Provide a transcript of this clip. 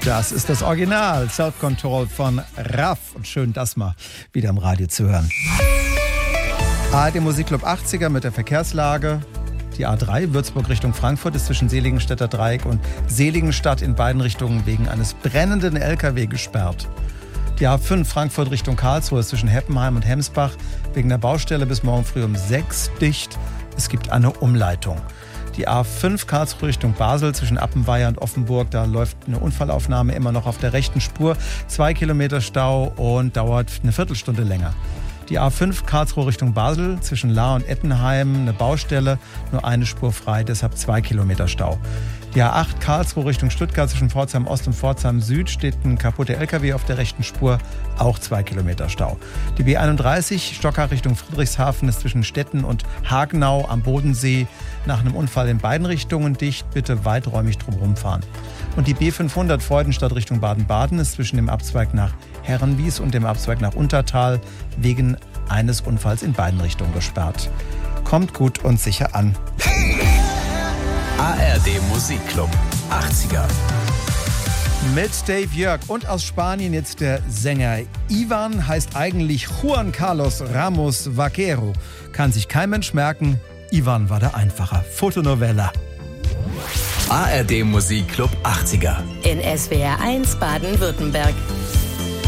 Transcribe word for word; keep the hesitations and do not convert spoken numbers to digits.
Das ist das Original Self-Control von Raff. Und schön, das mal wieder im Radio zu hören. A R D Musikclub achtziger mit der Verkehrslage. Die A drei Würzburg Richtung Frankfurt ist zwischen Seligenstädter Dreieck und Seligenstadt in beiden Richtungen wegen eines brennenden L K W gesperrt. Die A fünf Frankfurt Richtung Karlsruhe ist zwischen Heppenheim und Hemsbach wegen der Baustelle bis morgen früh um sechs dicht. Es gibt eine Umleitung. Die A fünf Karlsruhe Richtung Basel zwischen Appenweier und Offenburg, da läuft eine Unfallaufnahme immer noch auf der rechten Spur. Zwei Kilometer Stau und dauert eine Viertelstunde länger. Die A fünf Karlsruhe Richtung Basel zwischen Lahr und Ettenheim, eine Baustelle, nur eine Spur frei, deshalb zwei Kilometer Stau. Die A acht Karlsruhe Richtung Stuttgart zwischen Pforzheim Ost und Pforzheim Süd steht ein kaputter L K W auf der rechten Spur, auch zwei Kilometer Stau. Die B einunddreißig Stockach Richtung Friedrichshafen ist zwischen Stetten und Hagenau am Bodensee nach einem Unfall in beiden Richtungen dicht, bitte weiträumig drumherum fahren. Und die B fünfhundert Freudenstadt Richtung Baden-Baden ist zwischen dem Abzweig nach Herrenwies und dem Abzweig nach Untertal wegen eines Unfalls in beiden Richtungen gesperrt. Kommt gut und sicher an. A R D Musikclub achtziger. Mit Dave Jörg und aus Spanien jetzt der Sänger. Ivan heißt eigentlich Juan Carlos Ramos Vaquero. Kann sich kein Mensch merken. Ivan war der Einfacher. Fotonovella. A R D Musikclub achtziger. In S W R eins Baden-Württemberg.